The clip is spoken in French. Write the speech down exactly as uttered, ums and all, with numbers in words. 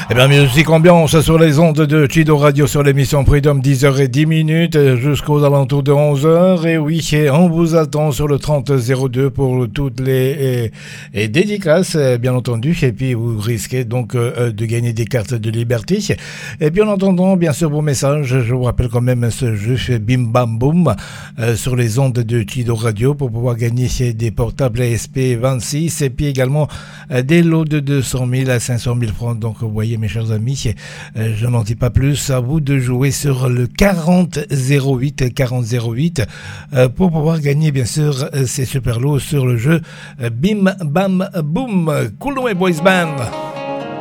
Eh bien, musique ambiance sur les ondes de Chido Radio sur l'émission Freedom, dix heures dix jusqu'aux alentours de onze heures. Et oui, on vous attend sur le trente zéro deux pour toutes les et, et dédicaces, bien entendu. Et puis, vous risquez donc euh, de gagner des cartes de liberté. Et puis, en entendant, bien sûr, vos messages, je vous rappelle quand même ce jeu Bim Bam Boom euh, sur les ondes de Chido Radio pour pouvoir gagner des portables A S P vingt-six et puis également euh, des lots de deux cent mille à cinq cent mille francs. Donc, vous voyez, mes chers amis, euh, je n'en dis pas plus, à vous de jouer sur le quarante zéro huit quarante zéro huit euh, pour pouvoir gagner bien sûr euh, ces super lots sur le jeu euh, Bim Bam Boom. Cool Boys Band.